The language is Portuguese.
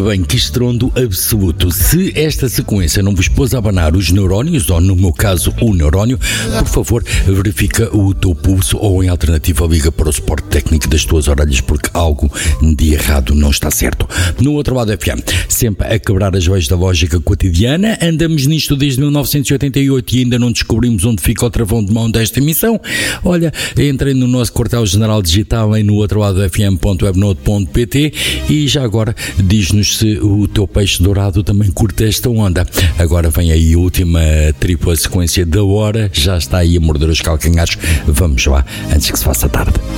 bem, que estrondo absoluto. Se esta sequência não vos pôs a abanar os neurónios, ou no meu caso o neurónio, por favor, verifica o teu pulso ou em alternativa liga para o suporte técnico das tuas orelhas, porque algo de errado não está certo. No outro lado FM, sempre a quebrar as leis da lógica cotidiana, andamos nisto desde 1988 e ainda não descobrimos onde fica o travão de mão desta emissão. Olha, entrem no nosso quartel-general digital em nootroladofm.webnode.pt e já agora diz-nos se o teu peixe dourado também curte esta onda. Agora vem aí a última tripla sequência da hora, já está aí a morder os calcanhares. Vamos lá, antes que se faça tarde.